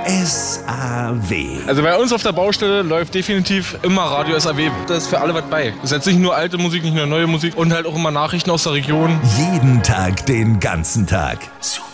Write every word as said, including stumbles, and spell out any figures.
S A W. Also bei uns auf der Baustelle läuft definitiv immer Radio S A W. Da ist für alle was bei. Das ist jetzt nicht nur alte Musik, nicht nur neue Musik und halt auch immer Nachrichten aus der Region. Jeden Tag, den ganzen Tag. Super.